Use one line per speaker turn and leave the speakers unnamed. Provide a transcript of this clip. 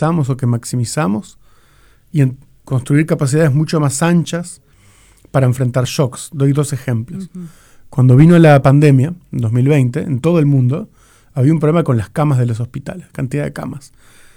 optimizamos o que maximizamos y en construir capacidades mucho más anchas para enfrentar shocks. Doy 2 ejemplos. Uh-huh. Cuando vino la pandemia, en 2020, en todo el mundo, había un problema con las camas de los hospitales, cantidad de camas.